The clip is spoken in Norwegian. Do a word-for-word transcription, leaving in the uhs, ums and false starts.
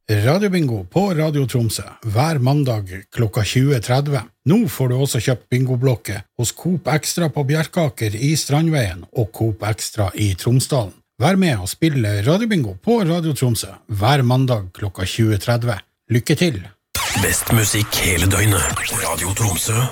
Radiobingo på Radio Tromsø, hver mandag klokka tjue tretti. Nå får du også kjøpt bingoblokke hos Coop Extra på Bjerkaker i Strandveien og Coop Extra i Tromsdalen. Vær med og spille Radiobingo på Radio Tromsø, hver mandag klokka tjue tretti. Lykke til! Best musikk hele døgnet. Radio Tromsø.